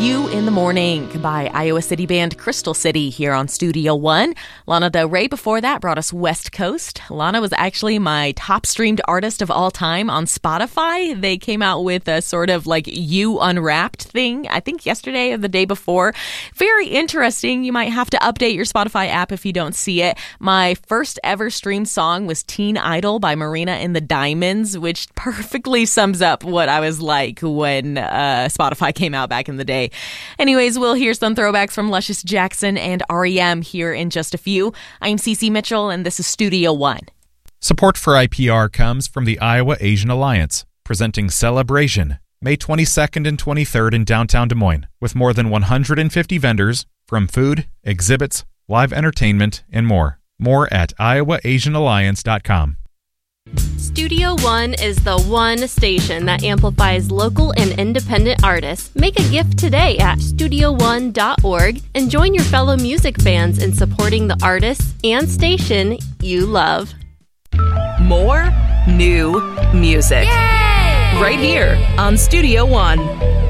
You in the Morning by Iowa City band Crystal City here on Studio One. Lana Del Rey before that brought us West Coast. Lana was actually my top streamed artist of all time on Spotify. They came out with a sort of like You Unwrapped thing, I think yesterday or the day before. Very interesting. You might have to update your Spotify app if you don't see it. My first ever streamed song was Teen Idol by Marina and the Diamonds, which perfectly sums up what I was like when Spotify came out back in the day. Anyways, we'll hear some throwbacks from Luscious Jackson and REM here in just a few. I'm Cece Mitchell, and this is Studio One. Support for IPR comes from the Iowa Asian Alliance, presenting Celebration, May 22nd and 23rd in downtown Des Moines, with more than 150 vendors from food, exhibits, live entertainment, and more. More at iowaasianalliance.com. Studio One is the one station that amplifies local and independent artists. Make a gift today at studio1.org and join your fellow music fans in supporting the artists and station you love. More new music. Yay! Right here on Studio One.